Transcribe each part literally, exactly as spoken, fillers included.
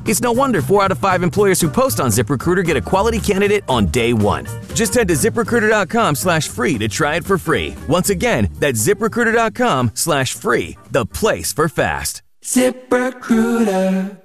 It's no wonder four out of five employers who post on ZipRecruiter get a quality candidate on day one. Just head to ZipRecruiter.com slash free to try it for free. Once again, that's ZipRecruiter.com slash free, the place for fast. ZipRecruiter.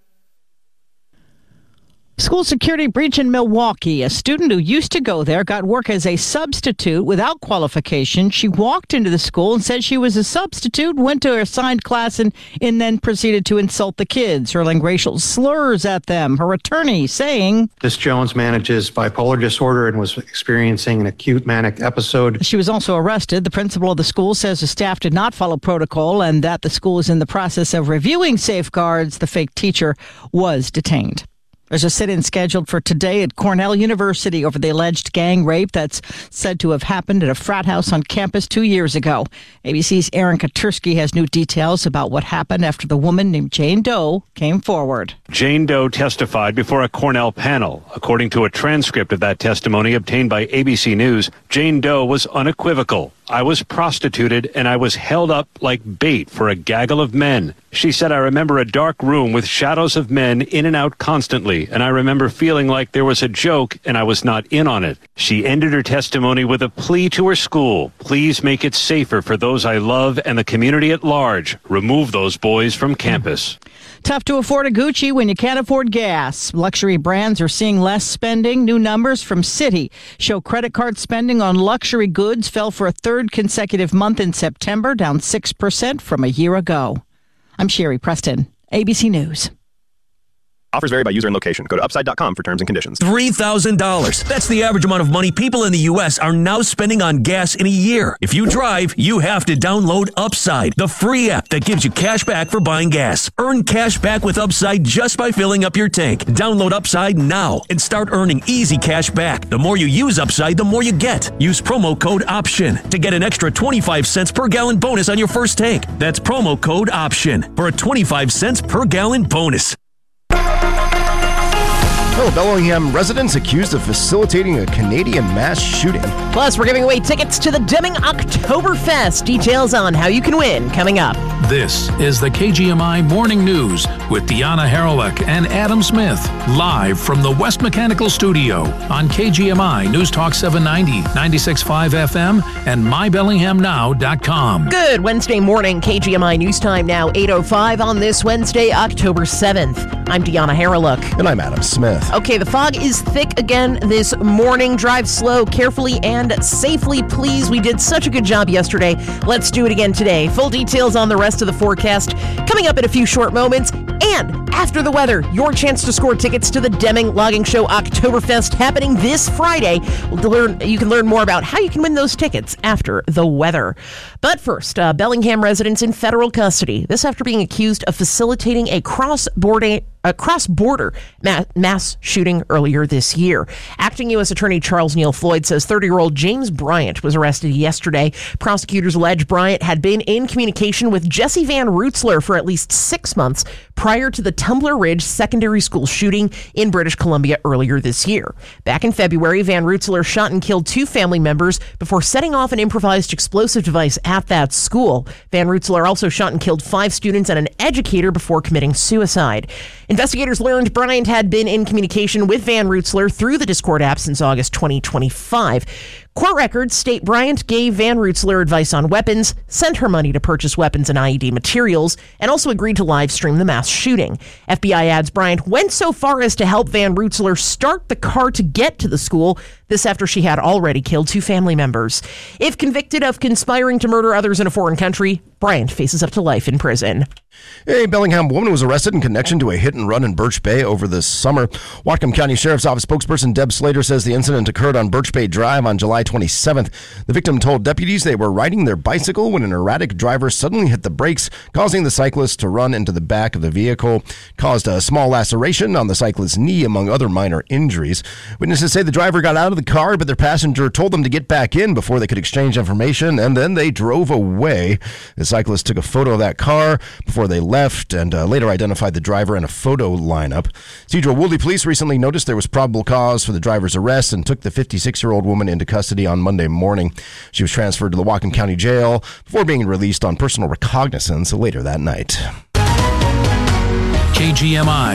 School security breach in Milwaukee. A student who used to go there got work as a substitute without qualification. She walked into the school and said she was a substitute, went to her assigned class, and, and then proceeded to insult the kids, hurling racial slurs at them. Her attorney saying, Miss Jones manages bipolar disorder and was experiencing an acute manic episode. She was also arrested. The principal of the school says the staff did not follow protocol and that the school is in the process of reviewing safeguards. The fake teacher was detained. There's a sit-in scheduled for today at Cornell University over the alleged gang rape that's said to have happened at a frat house on campus two years ago. A B C's Aaron Katursky has new details about what happened after the woman named Jane Doe came forward. Jane Doe testified before a Cornell panel. According to a transcript of that testimony obtained by A B C News, Jane Doe was unequivocal. I was prostituted and I was held up like bait for a gaggle of men. She said, I remember a dark room with shadows of men in and out constantly, and I remember feeling like there was a joke and I was not in on it. She ended her testimony with a plea to her school. Please make it safer for those I love and the community at large. Remove those boys from campus. Tough to afford a Gucci when you can't afford gas. Luxury brands are seeing less spending. New numbers from Citi show credit card spending on luxury goods fell for a third consecutive month in September, down six percent from a year ago. I'm Sherry Preston, A B C News. Offers vary by user and location. Go to upside dot com for terms and conditions. three thousand dollars. That's the average amount of money people in the U S are now spending on gas in a year. If you drive, you have to download Upside, the free app that gives you cash back for buying gas. Earn cash back with Upside just by filling up your tank. Download Upside now and start earning easy cash back. The more you use Upside, the more you get. Use promo code OPTION to get an extra twenty-five cents per gallon bonus on your first tank. That's promo code OPTION for a twenty-five cents per gallon bonus. Oh, Bellingham residents accused of facilitating a Canadian mass shooting. Plus, we're giving away tickets to the Deming Oktoberfest. Details on how you can win coming up. This is the K G M I Morning News with Deanna Haralick and Adam Smith, live from the West Mechanical Studio on K G M I News Talk seven ninety, ninety-six point five F M, and my bellingham now dot com. Good Wednesday morning, K G M I News Time now, eight oh five on this Wednesday, October seventh. I'm Deanna Haralick. And I'm Adam Smith. Okay, the fog is thick again this morning. Drive slow, carefully, and safely, please. We did such a good job yesterday. Let's do it again today. Full details on the rest of the forecast coming up in a few short moments. And after the weather, your chance to score tickets to the Deming Logging Show Oktoberfest happening this Friday. We'll learn, you can learn more about how you can win those tickets after the weather. But first, uh, Bellingham residents in federal custody. This after being accused of facilitating a cross-border a cross-border ma- mass shooting earlier this year. Acting U S Attorney Charles Neal Floyd says thirty-year-old James Bryant was arrested yesterday. Prosecutors allege Bryant had been in communication with Jesse Van Rootsler for at least six months prior to the Tumbler Ridge secondary school shooting in British Columbia earlier this year. Back in February, Van Rootsler shot and killed two family members before setting off an improvised explosive device at that school. Van Rootsler also shot and killed five students and an educator before committing suicide. Investigators learned Bryant had been in communication with Van Rootsler through the Discord app since August twenty twenty-five. Court records state Bryant gave Van Rootsler advice on weapons, sent her money to purchase weapons and I E D materials, and also agreed to live stream the mass shooting. F B I adds Bryant went so far as to help Van Rootsler start the car to get to the school, this after she had already killed two family members. If convicted of conspiring to murder others in a foreign country, Bryant faces up to life in prison. A Bellingham woman was arrested in connection to a hit and run in Birch Bay over the summer. Whatcom County Sheriff's Office spokesperson Deb Slater says the incident occurred on Birch Bay Drive on July twenty-seventh. The victim told deputies they were riding their bicycle when an erratic driver suddenly hit the brakes, causing the cyclist to run into the back of the vehicle. Caused a small laceration on the cyclist's knee, among other minor injuries. Witnesses say the driver got out of the car, but their passenger told them to get back in before they could exchange information, and then they drove away. The cyclist took a photo of that car before they left and uh, later identified the driver in a photo lineup. Cedro-Woolley police recently noticed there was probable cause for the driver's arrest and took the fifty-six-year-old woman into custody on Monday morning. She was transferred to the Whatcom County Jail before being released on personal recognizance later that night. K G M I